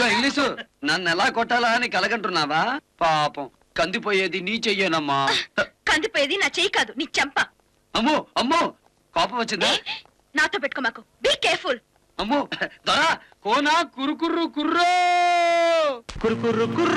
ఇదిగో ఇంగ్లీషు నన్ను ఎలా కొట్టాలా అని కలగంటున్నావా? పాపం కందిపోయేది నీ చెయ్యేనమ్మా. కందిపోయేది నా చెయ్యి కాదు, నీ చెంప. అమ్మో అమ్మో కోపం వచ్చిందా? నాతో పెట్టుకో, మాకు బీ కేర్ఫుల్. అమ్మో దొరా కోనా కురుకుర్రు కుర్రో కురుకుర్రు కుర్రు.